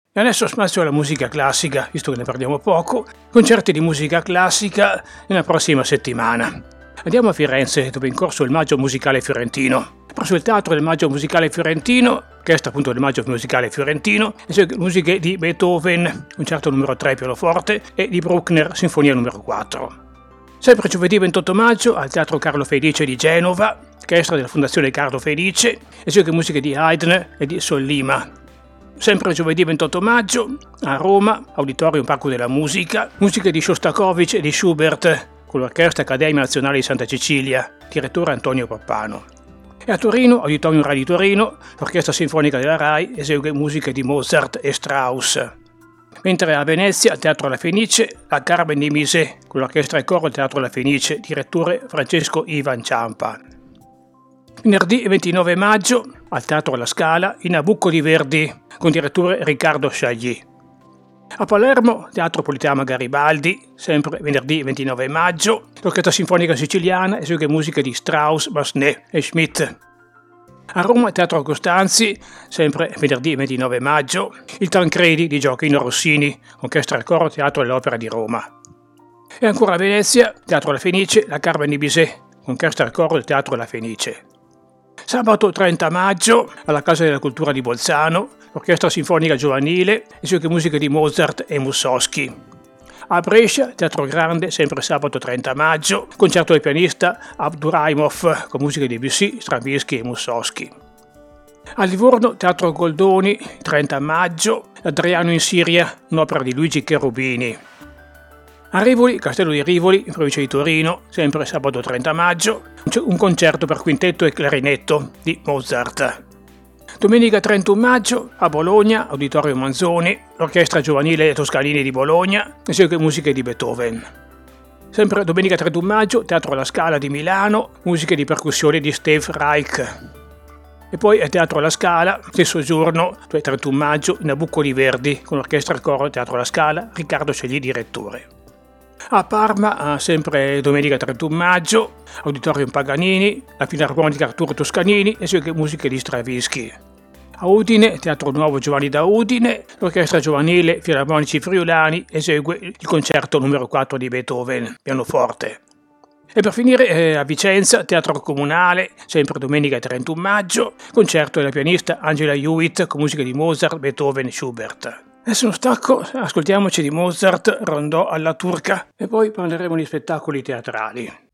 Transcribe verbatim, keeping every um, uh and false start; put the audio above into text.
E adesso spazio alla musica classica, visto che ne parliamo poco, concerti di musica classica nella prossima settimana. Andiamo a Firenze, dove è in corso il Maggio Musicale Fiorentino. Presso il Teatro del Maggio Musicale Fiorentino, che è appunto del Maggio Musicale Fiorentino, esegue musiche di Beethoven, concerto numero tre pianoforte, e di Bruckner, sinfonia numero quattro. Sempre giovedì ventotto maggio, al Teatro Carlo Felice di Genova, orchestra della Fondazione Carlo Felice, esegue musiche di Haydn e di Sollima. Sempre giovedì ventotto maggio, a Roma, Auditorium Parco della Musica, musiche di Shostakovich e di Schubert, con l'Orchestra Accademia Nazionale di Santa Cecilia, direttore Antonio Pappano. E a Torino, Auditorium Rai di Torino, l'Orchestra Sinfonica della Rai esegue musiche di Mozart e Strauss. Mentre a Venezia, Teatro La Fenice, la Carmen di Bizet, con l'Orchestra e Coro Teatro La Fenice, direttore Francesco Ivan Ciampa. Venerdì ventinove maggio, al Teatro La Scala, i Nabucco di Verdi, con direttore Riccardo Sciagli. A Palermo, Teatro Politeama Garibaldi, sempre venerdì ventinove maggio, l'Orchestra Sinfonica Siciliana esegue musiche di Strauss, Massenet e Schmidt. A Roma, Teatro Costanzi, sempre venerdì ventinove maggio, il Tancredi di Gioacchino Rossini, Orchestra e Coro Teatro dell'Opera di Roma. E ancora a Venezia, Teatro La Fenice, la Carmen di Bizet, Orchestra e Coro del Teatro La Fenice. Sabato trenta maggio, alla Casa della Cultura di Bolzano, l'Orchestra Sinfonica Giovanile esegue musiche di Mozart e Mussorgsky. A Brescia, Teatro Grande, sempre sabato trenta maggio, concerto del pianista Abduraimov con musiche di Debussy, Stravinsky e Mussorgsky. A Livorno, Teatro Goldoni, trenta maggio, Adriano in Siria, un'opera di Luigi Cherubini. A Rivoli, Castello di Rivoli, in provincia di Torino, sempre sabato trenta maggio, un concerto per quintetto e clarinetto di Mozart. Domenica trentuno maggio, a Bologna, Auditorio Manzoni, l'Orchestra Giovanile Toscanini di Bologna, esegue musiche di Beethoven. Sempre domenica trentuno maggio, Teatro La Scala di Milano, musiche di percussione di Steve Reich. E poi a Teatro La Scala, stesso giorno, trentuno maggio, i Nabucco di Verdi, con l'Orchestra e Coro Teatro La Scala, Riccardo Sciagli direttore. A Parma, sempre domenica trentuno maggio, Auditorium Paganini, la Filarmonica Arturo Toscanini esegue musiche di Stravinsky. A Udine, Teatro Nuovo Giovanni da Udine, l'Orchestra Giovanile Filarmonici Friulani esegue il concerto numero quattro di Beethoven, pianoforte. E per finire eh, a Vicenza, Teatro Comunale, sempre domenica trentuno maggio, concerto della pianista Angela Hewitt con musiche di Mozart, Beethoven e Schubert. Adesso uno stacco, ascoltiamoci di Mozart, Rondò alla turca e poi parleremo di spettacoli teatrali.